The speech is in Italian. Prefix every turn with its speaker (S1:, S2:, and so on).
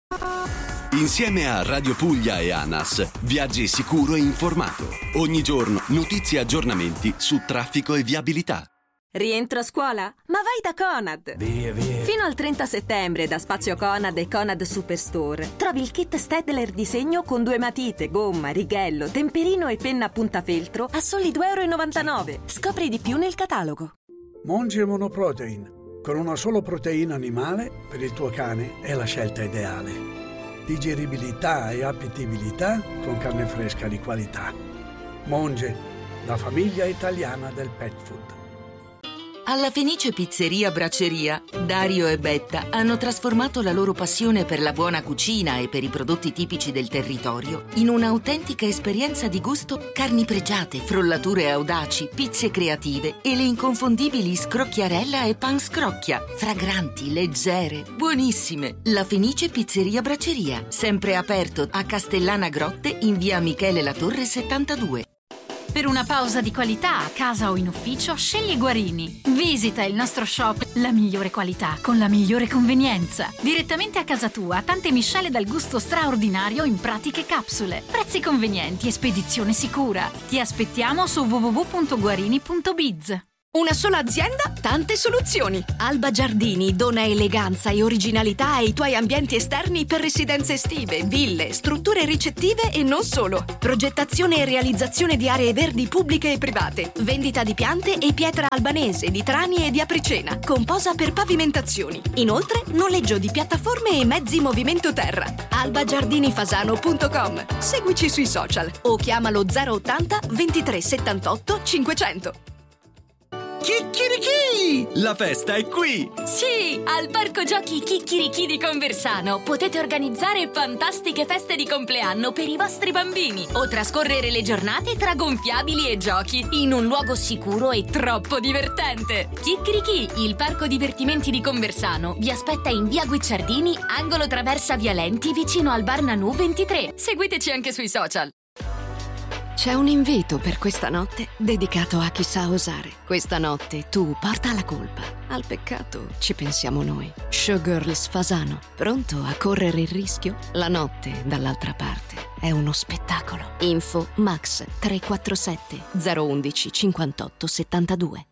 S1: Insieme a Radio Puglia e ANAS, viaggi sicuro e informato. Ogni giorno notizie e aggiornamenti su traffico e viabilità.
S2: Rientro a scuola? Ma vai da Conad!
S3: Via.
S2: Fino al 30 settembre da Spazio Conad e Conad Superstore trovi il kit Stedler disegno con 2 matite, gomma, righello, temperino e penna a puntafeltro a soli €2,99. Scopri di più nel catalogo.
S3: Monge Monoprotein. Con una solo proteina animale, per il tuo cane è la scelta ideale. Digeribilità e appetibilità con carne fresca di qualità. Monge, la famiglia italiana del pet food.
S4: Alla Fenice Pizzeria Bracceria, Dario e Betta hanno trasformato la loro passione per la buona cucina e per i prodotti tipici del territorio in un'autentica esperienza di gusto: carni pregiate, frollature audaci, pizze creative e le inconfondibili scrocchiarella e pan scrocchia. Fragranti, leggere, buonissime. La Fenice Pizzeria Bracceria, sempre aperto a Castellana Grotte in via Michele Latorre 72.
S5: Per una pausa di qualità a casa o in ufficio, scegli Guarini. Visita il nostro shop, la migliore qualità con la migliore convenienza. Direttamente a casa tua, tante miscele dal gusto straordinario in pratiche capsule. Prezzi convenienti e spedizione sicura. Ti aspettiamo su www.guarini.biz.
S6: Una sola azienda, tante soluzioni. Alba Giardini dona eleganza e originalità ai tuoi ambienti esterni per residenze estive, ville, strutture ricettive e non solo. Progettazione e realizzazione di aree verdi pubbliche e private. Vendita di piante e pietra albanese, di trani e di apricena. Con posa per pavimentazioni. Inoltre, noleggio di piattaforme e mezzi movimento terra. albagiardinifasano.com. Seguici sui social o chiamalo 080 23 78 500.
S1: Chicchirichì! La festa è qui!
S7: Sì, al Parco Giochi Chicchirichì di Conversano potete organizzare fantastiche feste di compleanno per i vostri bambini o trascorrere le giornate tra gonfiabili e giochi in un luogo sicuro e troppo divertente. Chicchirichì, il parco divertimenti di Conversano, vi aspetta in via Guicciardini, angolo traversa Vialenti, vicino al Bar Nanù 23. Seguiteci anche sui social.
S6: C'è un invito per questa notte dedicato a chi sa osare. Questa notte tu porta la colpa. Al peccato ci pensiamo noi. Showgirls Fasano, pronto a correre il rischio? La notte dall'altra parte è uno spettacolo. Info Max 347 011 58 72.